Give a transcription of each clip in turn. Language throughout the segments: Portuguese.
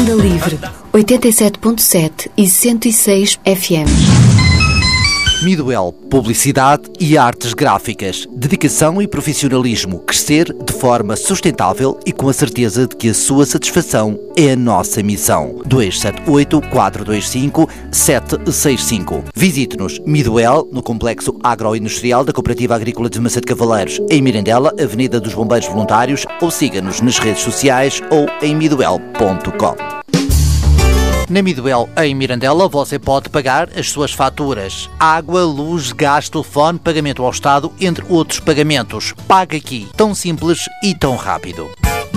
Onda Livre, 87.7 e 106 FM. Midwell, Publicidade e Artes Gráficas. Dedicação e profissionalismo. Crescer de forma sustentável e com a certeza de que a sua satisfação é a nossa missão. 278-425-765. Visite-nos Midwell, no Complexo Agroindustrial da Cooperativa Agrícola de Macedo Cavaleiros, em Mirandela, Avenida dos Bombeiros Voluntários, ou siga-nos nas redes sociais ou em midwell.com. Na Midwell, em Mirandela, você pode pagar as suas faturas. Água, luz, gás, telefone, pagamento ao Estado, entre outros pagamentos. Paga aqui. Tão simples e tão rápido.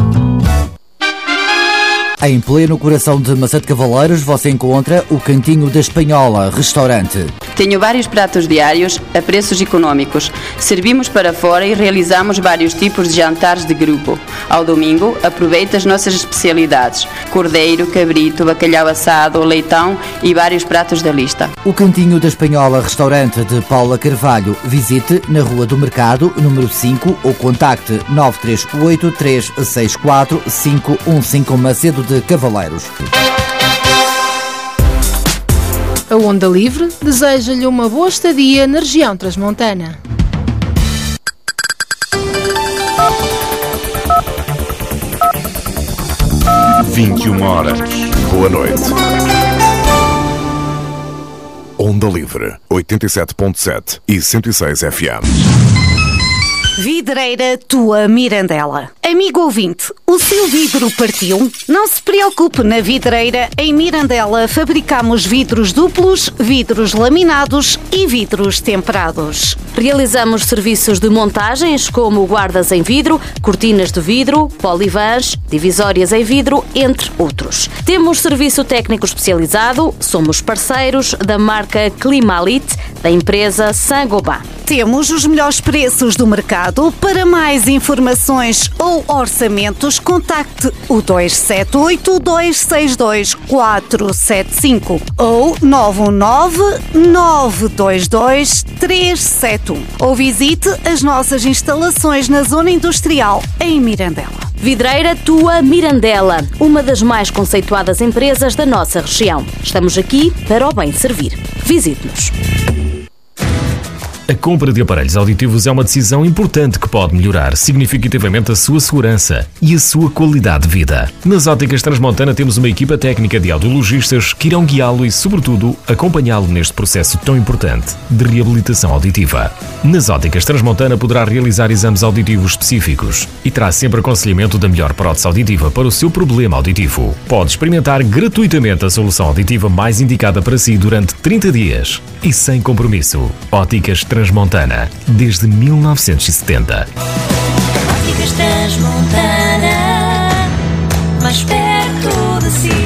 Em pleno coração de Macedo Cavaleiros, você encontra o Cantinho da Espanhola, restaurante. Tenho vários pratos diários a preços econômicos. Servimos para fora e realizamos vários tipos de jantares de grupo. Ao domingo, aproveita as nossas especialidades: cordeiro, cabrito, bacalhau assado, leitão e vários pratos da lista. O Cantinho da Espanhola, restaurante de Paula Carvalho. Visite na Rua do Mercado, número 5, ou contacte 938-364-515 Macedo de Cavaleiros. A Onda Livre deseja-lhe uma boa estadia na região transmontana. horas. Boa noite. Onda Livre, 87.7 e 106 FM. Vidreira Tua Mirandela. Amigo ouvinte, o seu vidro partiu? Não se preocupe, na Vidreira em Mirandela fabricamos vidros duplos, vidros laminados e vidros temperados. Realizamos serviços de montagens como guardas em vidro, cortinas de vidro, polivãs, divisórias em vidro, entre outros. Temos serviço técnico especializado, somos parceiros da marca Climalite, da empresa Saint-Gobain. Temos os melhores preços do mercado. Para mais informações ou orçamentos, contacte o 278-262-475 ou 919-922-371 ou visite as nossas instalações na Zona Industrial em Mirandela. Vidreira Tua Mirandela, uma das mais conceituadas empresas da nossa região. Estamos aqui para o bem servir. Visite-nos. A compra de aparelhos auditivos é uma decisão importante que pode melhorar significativamente a sua segurança e a sua qualidade de vida. Nas Óticas Transmontana temos uma equipa técnica de audiologistas que irão guiá-lo e, sobretudo, acompanhá-lo neste processo tão importante de reabilitação auditiva. Nas Óticas Transmontana poderá realizar exames auditivos específicos e terá sempre aconselhamento da melhor prótese auditiva para o seu problema auditivo. Pode experimentar gratuitamente a solução auditiva mais indicada para si durante 30 dias e sem compromisso. Óticas Transmontana, desde 1970. Óticas Transmontana, mais perto de si.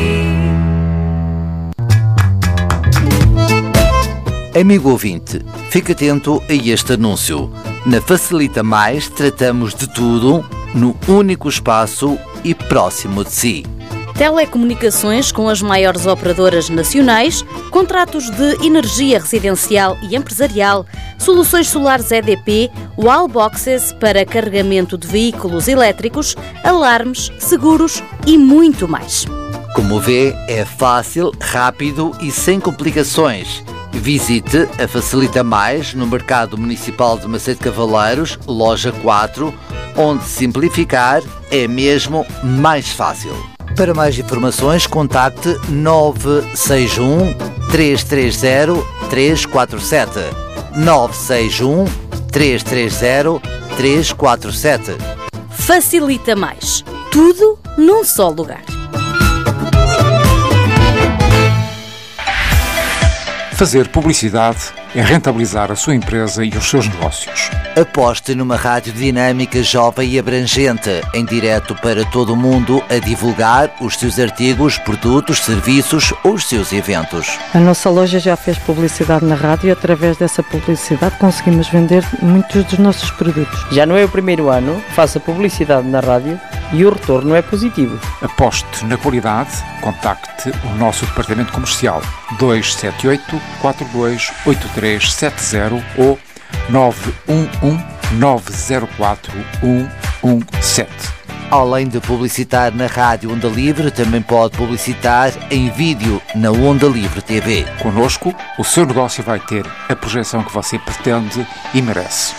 Amigo ouvinte, fique atento a este anúncio. Na Facilita Mais tratamos de tudo no único espaço e próximo de si. Telecomunicações com as maiores operadoras nacionais, contratos de energia residencial e empresarial, soluções solares EDP, wallboxes para carregamento de veículos elétricos, alarmes, seguros e muito mais. Como vê, é fácil, rápido e sem complicações. Visite a Facilita Mais no Mercado Municipal de Macedo Cavaleiros, loja 4, onde simplificar é mesmo mais fácil. Para mais informações, contacte 961-330-347. 961-330-347. Facilita Mais. Tudo num só lugar. Fazer publicidade é rentabilizar a sua empresa e os seus negócios. Aposte numa rádio dinâmica, jovem e abrangente, em direto para todo o mundo, a divulgar os seus artigos, produtos, serviços ou os seus eventos. A nossa loja já fez publicidade na rádio e através dessa publicidade conseguimos vender muitos dos nossos produtos. Já não é o primeiro ano, faça publicidade na rádio e o retorno é positivo. Aposte na qualidade, contacte o nosso departamento comercial 278-428370 ou 911-904-117. Além de publicitar na rádio Onda Livre, também pode publicitar em vídeo na Onda Livre TV. Connosco, o seu negócio vai ter a projeção que você pretende e merece.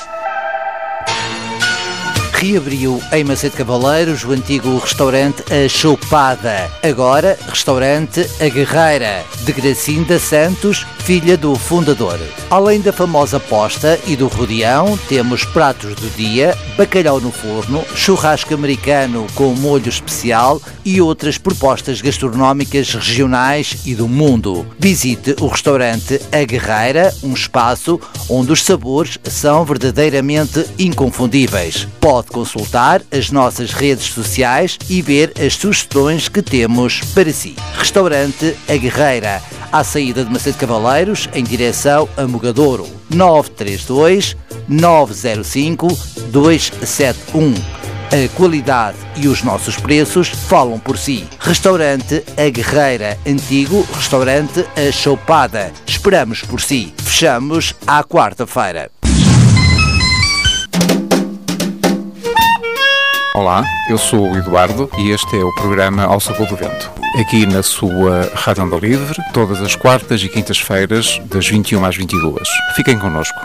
Reabriu em Macedo Cavaleiros o antigo restaurante A Chopada, agora restaurante A Guerreira, de Gracinda Santos, filha do fundador. Além da famosa posta e do rodeão, temos pratos do dia, bacalhau no forno, churrasco americano com molho especial e outras propostas gastronómicas regionais e do mundo. Visite o restaurante A Guerreira, um espaço onde os sabores são verdadeiramente inconfundíveis. Pode consultar as nossas redes sociais e ver as sugestões que temos para si. Restaurante A Guerreira, à saída de Macedo Cavaleiros, em direção a Mogadouro. 932 905 271. A qualidade e os nossos preços falam por si. Restaurante A Guerreira, antigo restaurante A Chopada. Esperamos por si. Fechamos à quarta-feira. Olá, eu sou o Eduardo e este é o programa Ao Sabor do Vento. Aqui na sua Rádio Onda Livre, todas as quartas e quintas-feiras, das 21 às 22. Fiquem connosco.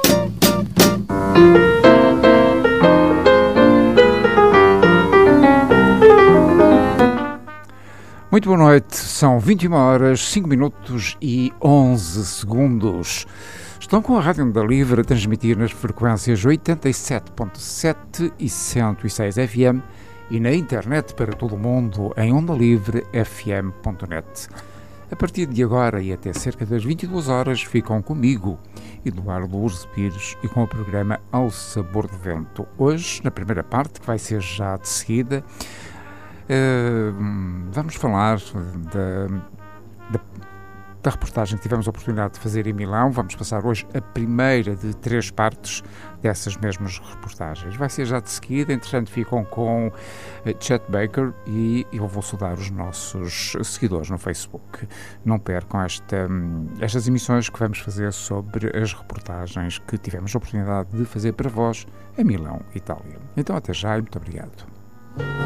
Muito boa noite, são 21 horas, 5 minutos e 11 segundos. Estão com a Rádio Onda Livre a transmitir nas frequências 87.7 e 106 FM e na internet para todo o mundo em ondalivrefm.net. A partir de agora e até cerca das 22 horas ficam comigo, Eduardo Lourdes Pires, e com o programa Ao Sabor do Vento. Hoje, na primeira parte, que vai ser já de seguida, vamos falar da reportagem que tivemos a oportunidade de fazer em Milão. Vamos passar hoje a primeira de 3 partes dessas mesmas reportagens. Vai ser já de seguida, entretanto ficam com Chet Baker e eu vou saudar os nossos seguidores no Facebook. Não percam estas emissões que vamos fazer sobre as reportagens que tivemos a oportunidade de fazer para vós em Milão, Itália. Então até já e muito obrigado.